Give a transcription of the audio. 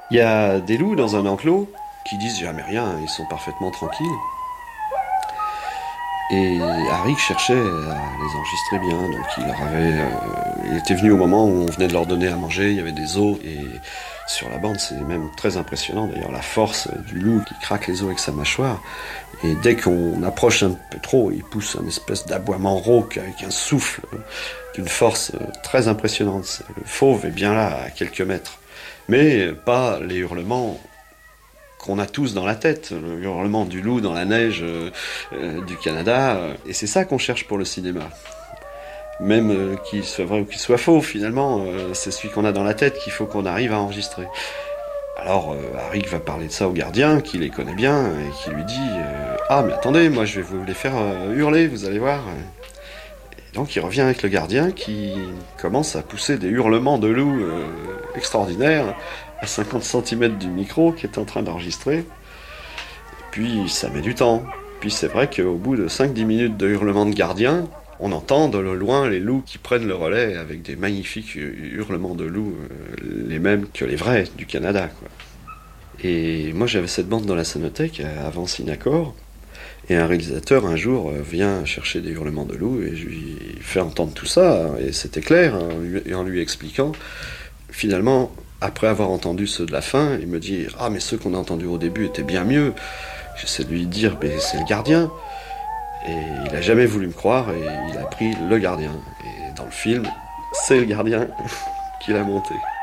Il y a des loups dans un enclos qui disent jamais rien, ils sont parfaitement tranquilles. Et Harry cherchait à les enregistrer bien, donc il était venu au moment où on venait de leur donner à manger, il y avait des os, et sur la bande c'est même très impressionnant d'ailleurs la force du loup qui craque les os avec sa mâchoire, et dès qu'on approche un peu trop, il pousse un espèce d'aboiement rauque avec un souffle d'une force très impressionnante. Le fauve est bien là, à quelques mètres, mais pas les hurlements qu'on a tous dans la tête, le hurlement du loup dans la neige du Canada, et c'est ça qu'on cherche pour le cinéma. Même qu'il soit vrai ou qu'il soit faux, finalement, c'est celui qu'on a dans la tête qu'il faut qu'on arrive à enregistrer. Alors Harry va parler de ça au gardien, qui les connaît bien, et qui lui dit ah mais attendez, moi je vais vous les faire hurler, vous allez voir. Et donc il revient avec le gardien qui commence à pousser des hurlements de loup extraordinaires à 50 cm du micro qui est en train d'enregistrer. Puis ça met du temps. Puis c'est vrai qu'au bout de 5-10 minutes de hurlements de gardien, on entend de loin les loups qui prennent le relais avec des magnifiques hurlements de loups, les mêmes que les vrais du Canada, quoi. Et moi j'avais cette bande dans la Sonothèque avant Cinacor, et un réalisateur un jour vient chercher des hurlements de loups et je lui fais entendre tout ça, et c'était clair, hein, en lui expliquant. Finalement, après avoir entendu ceux de la fin, il me dit « Ah, mais ceux qu'on a entendus au début étaient bien mieux ». J'essaie de lui dire « Mais c'est le gardien ». Et il a jamais voulu me croire et il a pris le gardien. Et dans le film, c'est le gardien qui l'a monté.